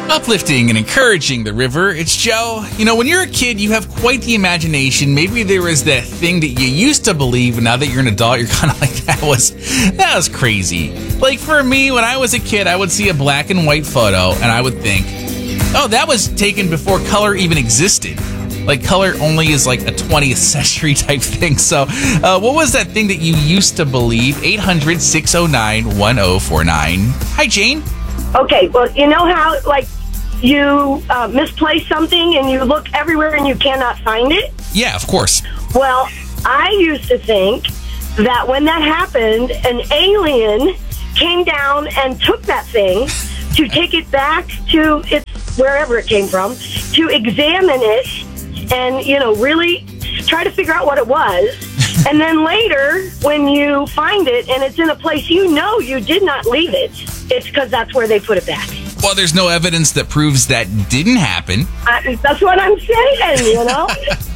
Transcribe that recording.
Uplifting and encouraging the river. It's Joe. You know, when you're a kid, you have quite the imagination. Maybe there was that thing that you used to believe, and now that you're an adult, you're kind of like, that was crazy. Like for me, when I was a kid, I would see a black and white photo, and I would think, oh, that was taken before color even existed. Like, color only is like a 20th century type thing. So, what was that thing that you used to believe? 800-609-1049. Hi, Jane. Okay, well, you know how, like, you misplace something and you look everywhere and you cannot find it? Yeah, of course. Well, I used to think that when that happened, an alien came down and took that thing to take it back to its wherever it came from, to examine it and, you know, really try to figure out what it was. And then later, when you find it and it's in a place you know you did not leave it, it's because that's where they put it back. Well, there's no evidence that proves that didn't happen. That's what I'm saying, you know?